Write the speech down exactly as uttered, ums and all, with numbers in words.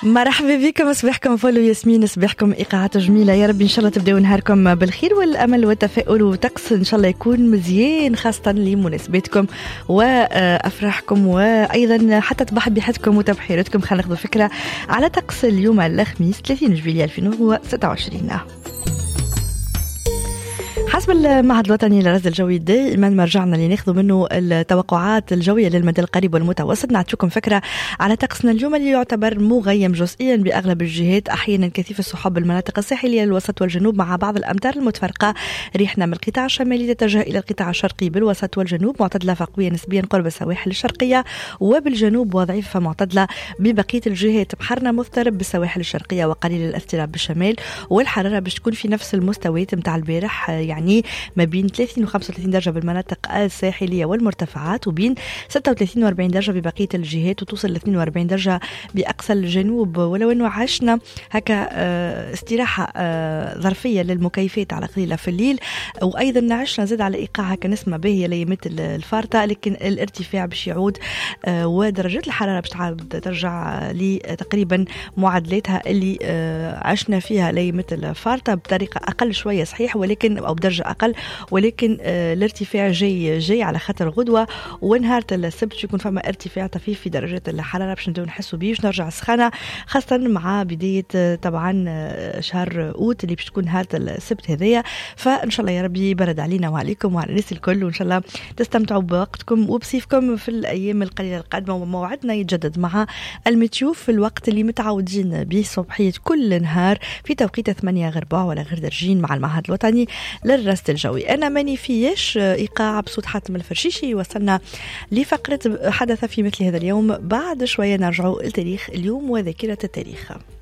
مرحبا بكم. صباحكم فل وياسمين، صباحكم إيقاعات جميلة. يا رب إن شاء الله تبدأوا نهاركم بالخير والأمل والتفاؤل، وطقس إن شاء الله يكون مزيان خاصة لمناسباتكم وأفراحكم، وأيضا حتى تباح بحثكم وتبحيرتكم. خلينا ناخذ فكرة على طقس اليوم الخميس ثلاثين جويلية ألفين وستة وعشرين. حسب المعهد الوطني للرصد الجوي دائما مرجعنا اللي ناخذ منه التوقعات الجويه للمدى القريب والمتوسط. نعطيكم فكره على طقسنا اليوم اللي يعتبر مغيم جزئيا باغلب الجهات، احيانا كثيف السحب بالمناطق الساحليه للوسط والجنوب مع بعض الامطار المتفرقه. ريحنا من القطاع الشمالي تتجه الى القطاع الشرقي بالوسط والجنوب، معتدله فقويه نسبيا قرب السواحل الشرقيه، وبالجنوب وضعيفه معتدله ببقيه الجهات. بحرنا مضطرب بالسواحل الشرقيه وقليل الاضطراب بالشمال، والحراره باش تكون في نفس المستويات نتاع البارح، يعني ما بين ثلاثين وخمسة وثلاثين درجة بالمناطق الساحلية والمرتفعات، وبين ستة وثلاثين وأربعين درجة ببقية الجهات، وتوصل ل اثنين وأربعين درجة بأقصى الجنوب. ولو أنه عشنا هكا استراحة ظرفية للمكيفات على قليلة في الليل، وأيضا عشنا زاد على إيقاع هكا نسمة باهية ليمة الفارطة، لكن الارتفاع باش يعود ودرجات الحرارة باش تعود ترجع لتقريبا معدلاتها اللي عشنا فيها ليمة الفارطة بطريقة أقل شوية صحيح، ولكن أو بدرجة أقل، ولكن آه الارتفاع جاي جاي على خاطر غدوة ونهار السبت يكون فما ارتفاع طفيف في درجات الحرارة باش نبداو نحسوا بيه، باش نرجع السخانة خاصة مع بداية آه طبعا آه شهر أوت اللي باش تكون نهار السبت هذايا. فإن شاء الله يا ربي برد علينا وعليكم وعلى الناس الكل، وإن شاء الله تستمتعوا بوقتكم وبصيفكم في الأيام القليلة القادمة. وموعدنا يتجدد مع المتيوف في الوقت اللي متعودين به صبحية كل نهار في توقيت ثمانية غير ربع ولا غير درجين مع المعهد الوطني للرصد الجوي. أنا ماني فيش إيقاع بصوت حاتم الفرشيشي. وصلنا لفقرة حدث في مثل هذا اليوم. بعد شوية نرجعوا التاريخ اليوم وذاكرة التاريخ.